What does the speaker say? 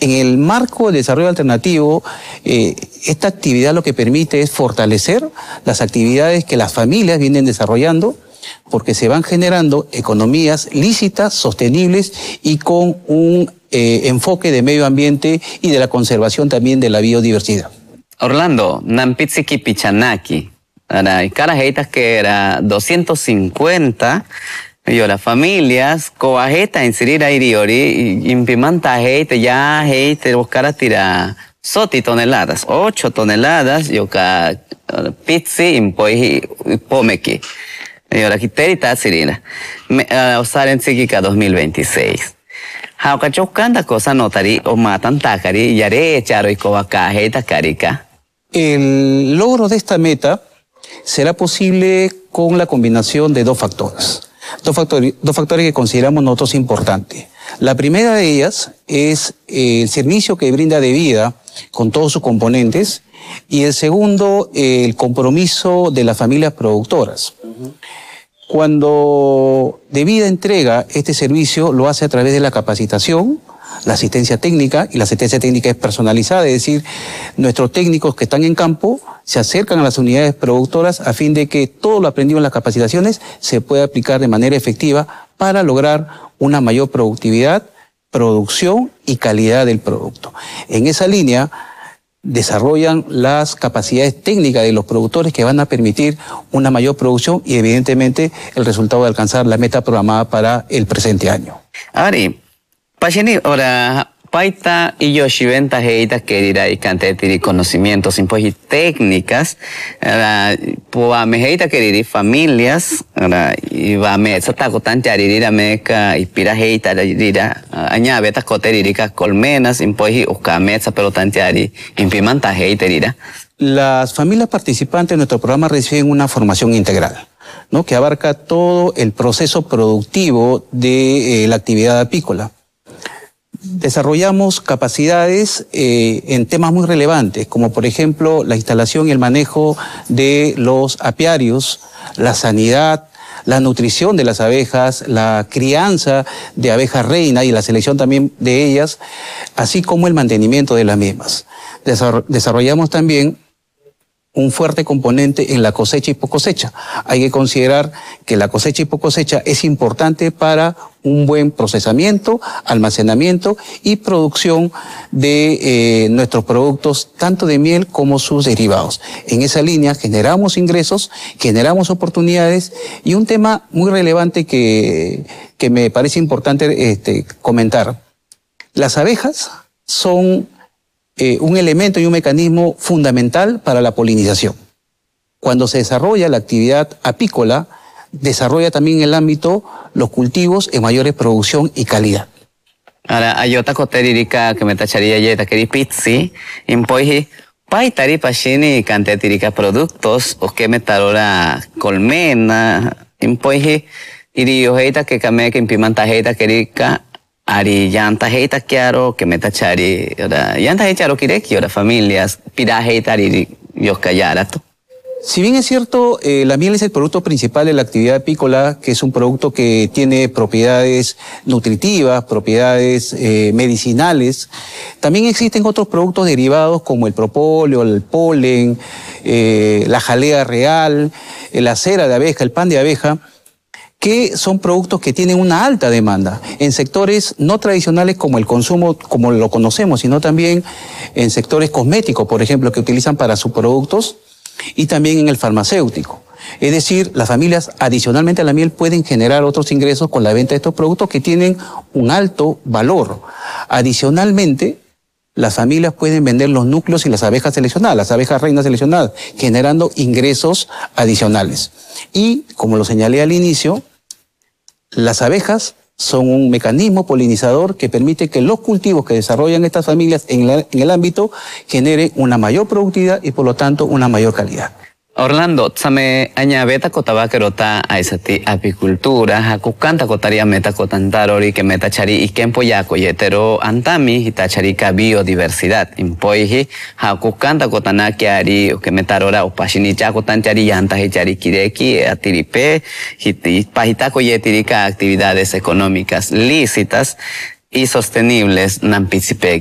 En el marco del desarrollo alternativo, esta actividad lo que permite es fortalecer las actividades que las familias vienen desarrollando, porque se van generando economías lícitas, sostenibles y con un enfoque de medio ambiente y de la conservación también de la biodiversidad. Orlando, Nampitsiki Pichanaki, cada heita que era 250, yo las familias, coajeta inserir airiori, impimanta heita, ya heita, buscar a tirar soti toneladas, 8 toneladas, yo ka pizzi impoi pomeki. Y ahora quiterita sirina, osaren sikica 2026. Hauka chocanda cosa notari o matan takari, yare charo y coaca heita carica. El logro de esta meta será posible con la combinación de dos factores. Dos factores que consideramos nosotros importantes. La primera de ellas es el servicio que brinda de vida con todos sus componentes y el segundo, el compromiso de las familias productoras. Cuando de vida entrega este servicio, lo hace a través de la capacitación, la asistencia técnica, y la asistencia técnica es personalizada, es decir, nuestros técnicos que están en campo se acercan a las unidades productoras a fin de que todo lo aprendido en las capacitaciones se pueda aplicar de manera efectiva para lograr una mayor productividad, producción y calidad del producto. En esa línea desarrollan las capacidades técnicas de los productores que van a permitir una mayor producción y evidentemente el resultado de alcanzar la meta programada para el presente año. Ari, Pachini, ahora, paita y yoshiventa heita querida y cantidad conocimientos, y técnicas, pues me heita querida familias, y va me sataco tante aririra meca y pira heita aririra, añade ta coteririca colmenas, impoji uska mesa pero tante ari, impimanta heita aririra. Las familias participantes de nuestro programa reciben una formación integral, ¿no? Que abarca todo el proceso productivo de la actividad apícola. Desarrollamos capacidades en temas muy relevantes, como por ejemplo la instalación y el manejo de los apiarios, la sanidad, la nutrición de las abejas, la crianza de abejas reina y la selección también de ellas, así como el mantenimiento de las mismas. Desarrollamos también un fuerte componente en la cosecha y post-cosecha. Hay que considerar que la cosecha y post-cosecha es importante para un buen procesamiento, almacenamiento y producción de nuestros productos, tanto de miel como sus derivados. En esa línea generamos ingresos, generamos oportunidades y un tema muy relevante que me parece importante comentar. Las abejas son un elemento y un mecanismo fundamental para la polinización. Cuando se desarrolla la actividad apícola, desarrolla también en el ámbito los cultivos en mayores producción y calidad. Ahora, ayota coteririca que me tacharía yeta que pizzi, impoji, paitari pachini cantetirica productos, o que me tarora colmena, impoji, irio heita que came que impimanta heita querica, ari yanta heita quiero que me tachari, ahora yanta heita quiero kireki, ahora familias, pira heita ari yo callarato. Si bien es cierto, la miel es el producto principal de la actividad apícola, que es un producto que tiene propiedades nutritivas, propiedades medicinales, también existen otros productos derivados como el propóleo, el polen, la jalea real, la cera de abeja, el pan de abeja, que son productos que tienen una alta demanda en sectores no tradicionales como el consumo, como lo conocemos, sino también en sectores cosméticos, por ejemplo, que utilizan para sus productos, y también en el farmacéutico. Es decir, las familias adicionalmente a la miel pueden generar otros ingresos con la venta de estos productos que tienen un alto valor. Adicionalmente, las familias pueden vender los núcleos y las abejas seleccionadas, las abejas reinas seleccionadas, generando ingresos adicionales. Y, como lo señalé al inicio, las abejas son un mecanismo polinizador que permite que los cultivos que desarrollan estas familias en el ámbito generen una mayor productividad y por lo tanto una mayor calidad. Orlando, tsame añabeta cotabaquerota a esa apicultura, hakukanta cotaria meta cotantarori que meta chari y kempo yaco yetero antami hitacharika biodiversidad. Impoiji hakukanta cotanaki ari o que metarora o pashini chaco tantari yanta hichari kireki atiripe pajitaco yetirika actividades económicas lícitas y sostenibles nampicipe